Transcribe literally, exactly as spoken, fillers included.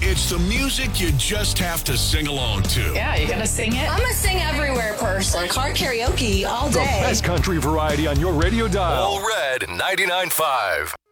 It's the music you just have to sing along to. Yeah, you gonna sing it? I'm a sing everywhere person. Car karaoke all The day. best country variety on your radio dial. All Red ninety-nine point five.